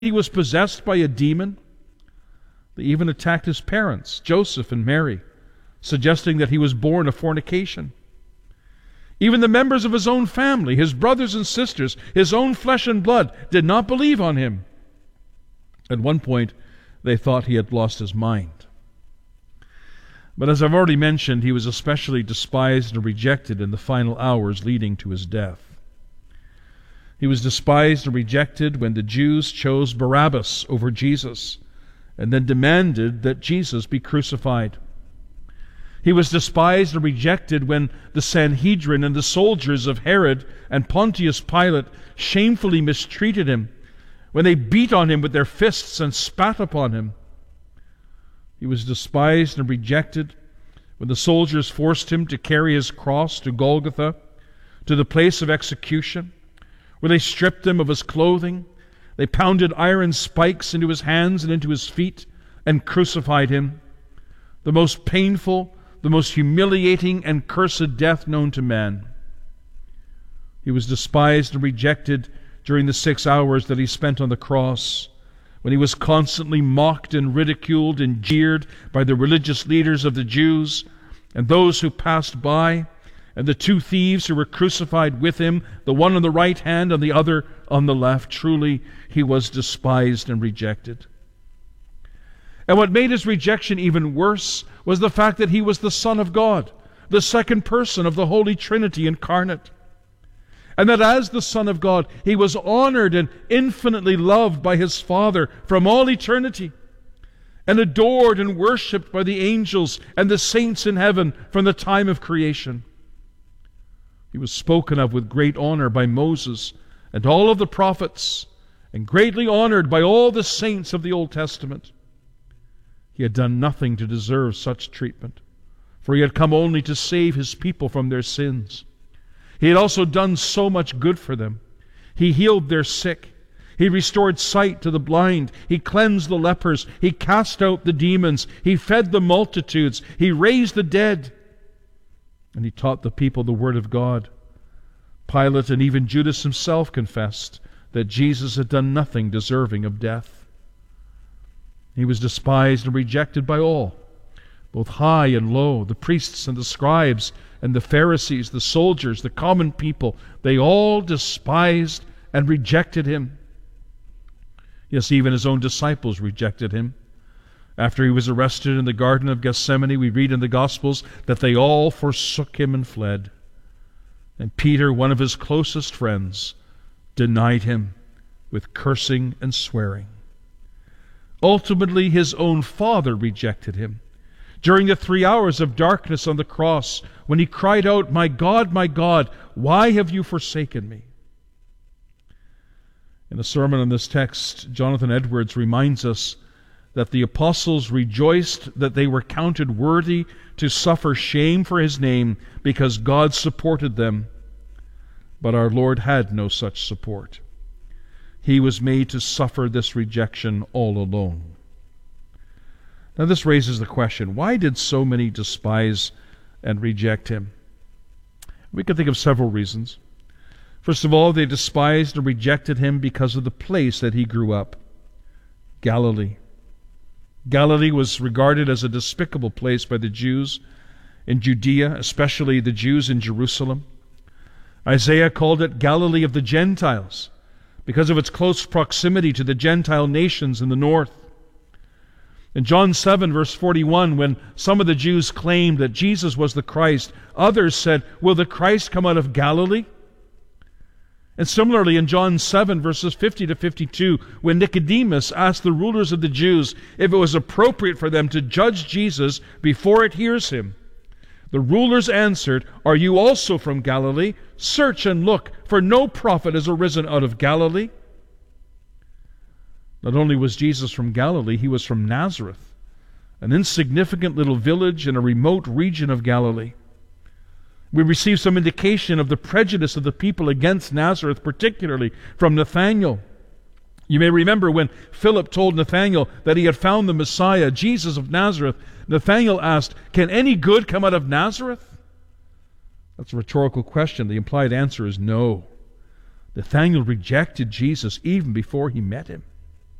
he was possessed by a demon. They even attacked his parents, Joseph and Mary, suggesting that he was born of fornication. Even the members of his own family, his brothers and sisters, his own flesh and blood, did not believe on him. At one point, they thought he had lost his mind. But as I've already mentioned, he was especially despised and rejected in the final hours leading to his death. He was despised and rejected when the Jews chose Barabbas over Jesus and then demanded that Jesus be crucified. He was despised and rejected when the Sanhedrin and the soldiers of Herod and Pontius Pilate shamefully mistreated him, when they beat on him with their fists and spat upon him. He was despised and rejected when the soldiers forced him to carry his cross to Golgotha, to the place of execution, where they stripped him of his clothing. They pounded iron spikes into his hands and into his feet and crucified him. The most painful, the most humiliating and cursed death known to man. He was despised and rejected during the 6 hours that he spent on the cross, when he was constantly mocked and ridiculed and jeered by the religious leaders of the Jews and those who passed by, and the 2 thieves who were crucified with him, the one on the right hand and the other on the left. Truly, he was despised and rejected. And what made his rejection even worse was the fact that he was the Son of God, the second person of the Holy Trinity incarnate. And that as the Son of God, he was honored and infinitely loved by his Father from all eternity, and adored and worshipped by the angels and the saints in heaven from the time of creation. He was spoken of with great honor by Moses and all of the prophets, and greatly honored by all the saints of the Old Testament. He had done nothing to deserve such treatment, for he had come only to save his people from their sins. He had also done so much good for them. He healed their sick. He restored sight to the blind. He cleansed the lepers. He cast out the demons. He fed the multitudes. He raised the dead. And he taught the people the Word of God. Pilate and even Judas himself confessed that Jesus had done nothing deserving of death. He was despised and rejected by all, both high and low, the priests and the scribes and the Pharisees, the soldiers, the common people. They all despised and rejected him. Yes, even his own disciples rejected him. After he was arrested in the Garden of Gethsemane, we read in the Gospels that they all forsook him and fled. And Peter, one of his closest friends, denied him with cursing and swearing. Ultimately, his own Father rejected him. During the 3 hours of darkness on the cross, when he cried out, my God, why have you forsaken me?" In a sermon on this text, Jonathan Edwards reminds us that the apostles rejoiced that they were counted worthy to suffer shame for his name because God supported them. But our Lord had no such support. He was made to suffer this rejection all alone. Now this raises the question, why did so many despise and reject him? We can think of several reasons. First of all, they despised and rejected him because of the place that he grew up, Galilee. Galilee was regarded as a despicable place by the Jews in Judea, especially the Jews in Jerusalem. Isaiah called it Galilee of the Gentiles because of its close proximity to the Gentile nations in the north. In John 7, verse 41, when some of the Jews claimed that Jesus was the Christ, others said, "Will the Christ come out of Galilee?" And similarly, in John 7, verses 50 to 52, when Nicodemus asked the rulers of the Jews if it was appropriate for them to judge Jesus before it hears him, the rulers answered, "Are you also from Galilee? Search and look, for no prophet has arisen out of Galilee." Not only was Jesus from Galilee, he was from Nazareth, an insignificant little village in a remote region of Galilee. We receive some indication of the prejudice of the people against Nazareth, particularly from Nathanael. You may remember when Philip told Nathanael that he had found the Messiah, Jesus of Nazareth. Nathanael asked, "Can any good come out of Nazareth?" That's a rhetorical question. The implied answer is no. Nathanael rejected Jesus even before he met him.